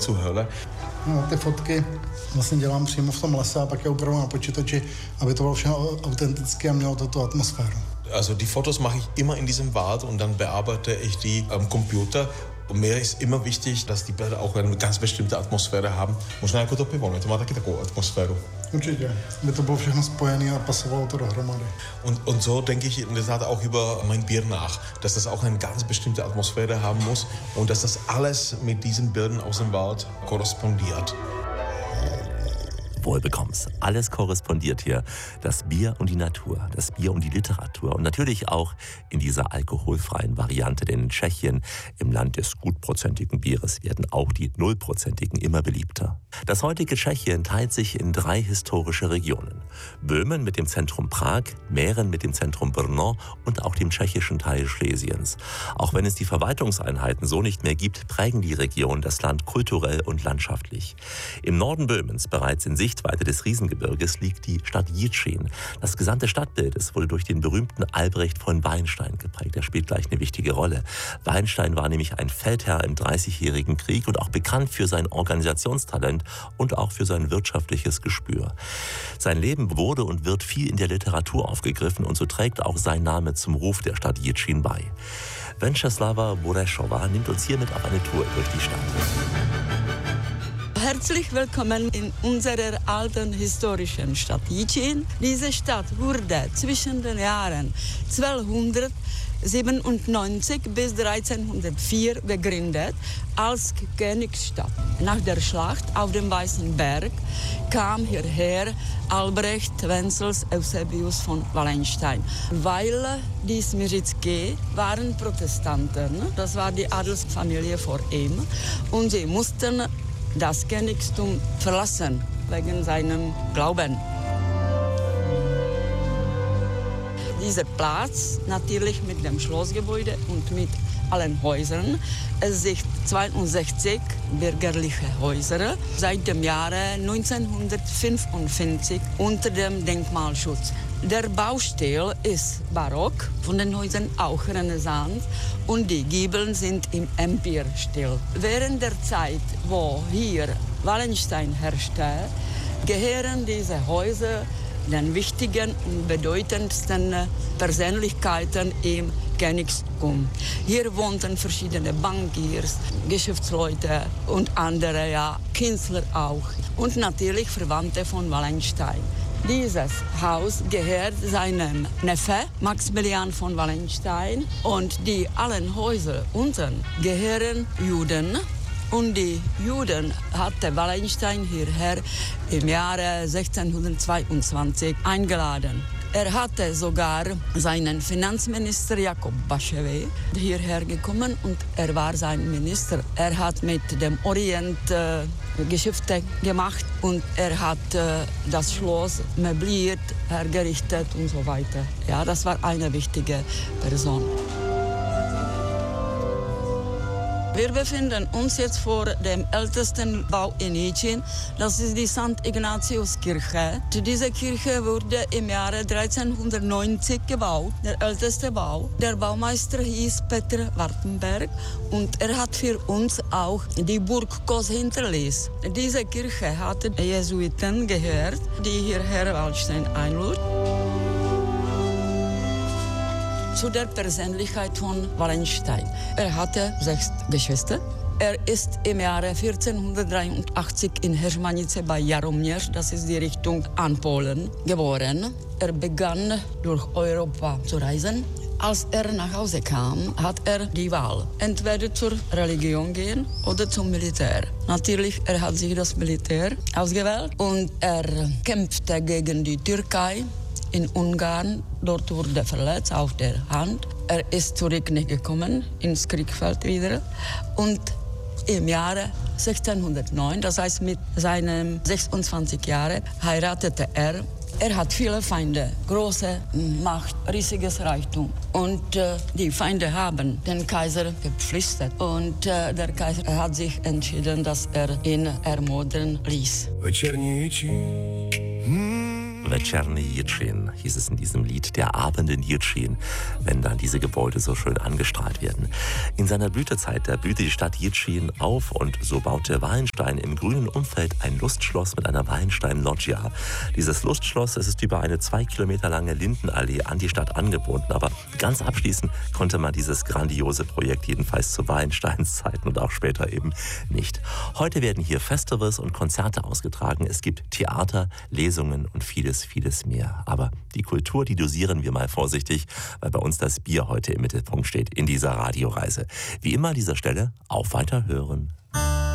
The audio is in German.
zuhören. No, ty fotky vlastně dělám přímo v tom lese a pak je opravdu na počítači, aby to bylo všechno autentické a mělo to tu atmosféru. Also die Fotos mache ich immer in diesem Wald und dann bearbeite ich die am Computer. Und mir ist immer wichtig, dass die Bilder auch eine ganz bestimmte Atmosphäre haben. Možná jako to pivo, ne? To má taky takovou atmosféru. Určitě, by to bylo všechno spojené a pasovalo to dohromady. Und so denke ich in der Tat auch über mein Bier nach, dass das auch eine ganz bestimmte Atmosphäre haben muss und dass das alles mit diesen Bildern aus dem Wald korrespondiert. Wohl bekomm's. Alles korrespondiert hier. Das Bier und die Natur, das Bier und die Literatur und natürlich auch in dieser alkoholfreien Variante, denn in Tschechien, im Land des gutprozentigen Bieres, werden auch die 0%igen immer beliebter. Das heutige Tschechien teilt sich in 3 historische Regionen. Böhmen mit dem Zentrum Prag, Mähren mit dem Zentrum Brno und auch dem tschechischen Teil Schlesiens. Auch wenn es die Verwaltungseinheiten so nicht mehr gibt, prägen die Region das Land kulturell und landschaftlich. Im Norden Böhmens, bereits in Sichtweite des Riesengebirges, liegt die Stadt Jičín. Das gesamte Stadtbild wurde durch den berühmten Albrecht von Wallenstein geprägt. Er spielt gleich eine wichtige Rolle. Wallenstein war nämlich ein Feldherr im Dreißigjährigen Krieg und auch bekannt für sein Organisationstalent und auch für sein wirtschaftliches Gespür. Sein Leben wurde und wird viel in der Literatur aufgegriffen und so trägt auch sein Name zum Ruf der Stadt Jičín bei. Wenceslava Burešová nimmt uns hiermit auf eine Tour durch die Stadt. Herzlich willkommen in unserer alten historischen Stadt Jičín. Diese Stadt wurde zwischen den Jahren 1297 bis 1304 gegründet als Königsstadt. Nach der Schlacht auf dem Weißen Berg kam hierher Albrecht Wencels Eusebius von Wallenstein. Weil die Smiřické waren Protestanten, das war die Adelsfamilie vor ihm, und sie mussten das Königstum verlassen, wegen seinem Glauben. Dieser Platz, natürlich mit dem Schlossgebäude und mit allen Häusern, es sind 62 bürgerliche Häuser seit dem Jahre 1955 unter dem Denkmalschutz. Der Baustil ist barock, von den Häusern auch Renaissance und die Giebeln sind im Empirstil. Während der Zeit, wo hier Wallenstein herrschte, gehören diese Häuser den wichtigen und bedeutendsten Persönlichkeiten im Königstum. Hier wohnten verschiedene Bankiers, Geschäftsleute und andere, ja, Künstler auch. Und natürlich Verwandte von Wallenstein. Dieses Haus gehört seinem Neffe Maximilian von Wallenstein und die allen Häuser unten gehören Juden. Und die Juden hatte Wallenstein hierher im Jahre 1622 eingeladen. Er hatte sogar seinen Finanzminister Jakob Baševy hierher gekommen und er war sein Minister. Er hat mit dem Orient Geschäfte gemacht und er hat das Schloss möbliert, hergerichtet und so weiter. Ja, das war eine wichtige Person. Wir befinden uns jetzt vor dem ältesten Bau in Jičín. Das ist die St. Ignatiuskirche. Diese Kirche wurde im Jahre 1390 gebaut, der älteste Bau. Der Baumeister hieß Petr Wartenberg und er hat für uns auch die Burg Kos hinterließ. Diese Kirche hatte Jesuiten gehört, die hierher Wallenstein einlud. Zu der Persönlichkeit von Wallenstein. Er hatte 6 Geschwister. Er ist im Jahre 1483 in Heřmanice bei Jaromíř, das ist die Richtung an Polen, geboren. Er begann durch Europa zu reisen. Als er nach Hause kam, hat er die Wahl. Entweder zur Religion gehen oder zum Militär. Natürlich, er hat sich das Militär ausgewählt und er kämpfte gegen die Türkei. In Ungarn, dort wurde er verletzt auf der Hand. Er ist zurückgekommen ins Kriegfeld wieder. Und im Jahre 1609, das heißt mit seinen 26 Jahren, heiratete er. Er hat viele Feinde, große Macht, riesiges Reichtum. Und die Feinde haben den Kaiser gepflichtet. Und der Kaiser hat sich entschieden, dass er ihn ermorden ließ. Večerní Jičín hieß es in diesem Lied, der Abenden Jičín, wenn dann diese Gebäude so schön angestrahlt werden. In seiner Blütezeit, da blühte die Stadt Jičín auf und so baute Wallenstein im grünen Umfeld ein Lustschloss mit einer Wallenstein-Loggia. Dieses Lustschloss, es ist über eine 2 Kilometer lange Lindenallee an die Stadt angebunden, aber ganz abschließen konnte man dieses grandiose Projekt jedenfalls zu Wallensteins Zeiten und auch später eben nicht. Heute werden hier Festivals und Konzerte ausgetragen. Es gibt Theater, Lesungen und vieles, vieles mehr. Aber die Kultur, die dosieren wir mal vorsichtig, weil bei uns das Bier heute im Mittelpunkt steht in dieser Radioreise. Wie immer an dieser Stelle auf Weiterhören.